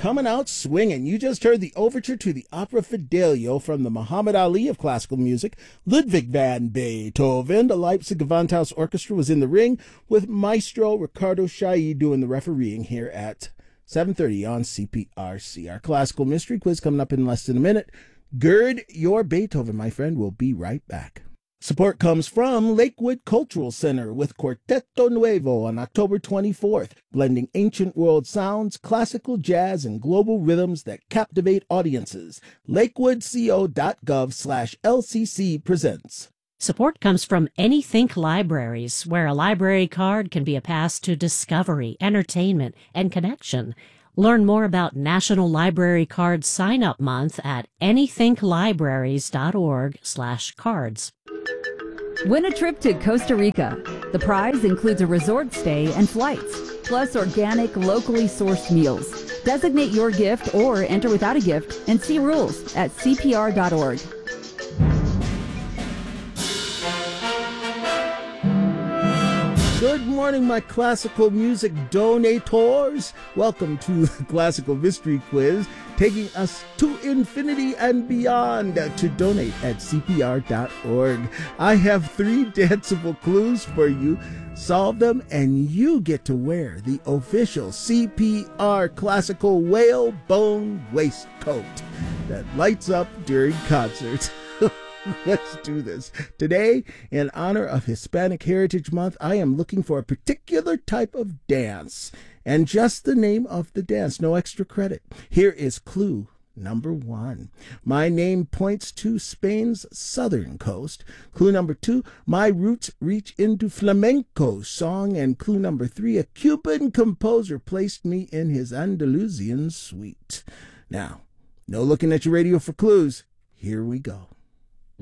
coming out swinging. You just heard the overture to the opera Fidelio from the Muhammad Ali of classical music, Ludwig van Beethoven. The Leipzig Gewandhaus Orchestra was in the ring with Maestro Ricardo Chailly doing the refereeing here at 7:30 on CPRC. Our classical mystery quiz coming up in less than a minute. Gird your Beethoven, my friend. We'll be right back. Support comes from Lakewood Cultural Center with Quarteto Nuevo on October 24th, blending ancient world sounds, classical jazz, and global rhythms that captivate audiences. lakewoodco.gov/LCC presents. Support comes from AnyThink Libraries, where a library card can be a pass to discovery, entertainment, and connection. Learn more about National Library Card Sign-Up Month at anythinklibraries.org/cards. Win a trip to Costa Rica. The prize includes a resort stay and flights, plus organic, locally sourced meals. Designate your gift or enter without a gift and see rules at cpr.org. Good morning, my classical music donators. Welcome to the Classical Mystery Quiz, taking us to infinity and beyond. To donate at cpr.org. I have 3 danceable clues for you. Solve them and you get to wear the official CPR classical whalebone waistcoat that lights up during concerts. Let's do this. Today, in honor of Hispanic Heritage Month, I am looking for a particular type of dance and just the name of the dance. No extra credit. Here is clue number 1. My name points to Spain's southern coast. Clue number 2, my roots reach into flamenco song. And clue number 3, a Cuban composer placed me in his Andalusian suite. Now, no looking at your radio for clues. Here we go.